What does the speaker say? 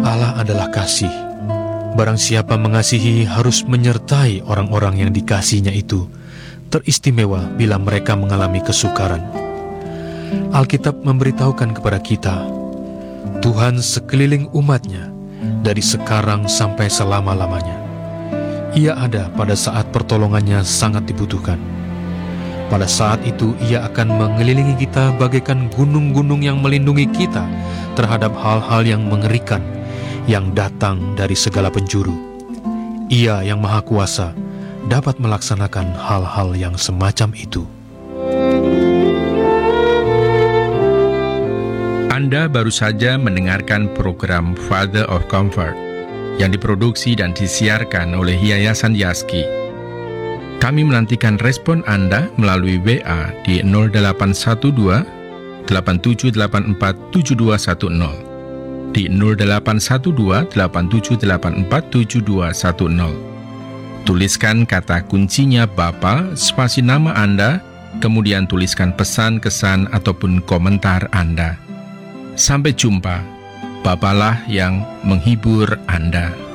Allah adalah kasih. Barang siapa mengasihi harus menyertai orang-orang yang dikasihinya itu, teristimewa bila mereka mengalami kesukaran. Alkitab memberitahukan kepada kita, Tuhan sekeliling umatnya dari sekarang sampai selama-lamanya. Ia ada pada saat pertolongannya sangat dibutuhkan. Pada saat itu ia akan mengelilingi kita bagaikan gunung-gunung yang melindungi kita terhadap hal-hal yang mengerikan yang datang dari segala penjuru. Ia yang Maha Kuasa dapat melaksanakan hal-hal yang semacam itu. Anda baru saja mendengarkan program Father of Comfort yang diproduksi dan disiarkan oleh Yayasan Yaski. Kami menantikan respon Anda melalui WA di 0812 8784 7210, di 0812 8784 7210. Tuliskan kata kuncinya Bapa, spasi nama Anda, kemudian tuliskan pesan, kesan, ataupun komentar Anda. Sampai jumpa. Bapalah yang menghibur Anda.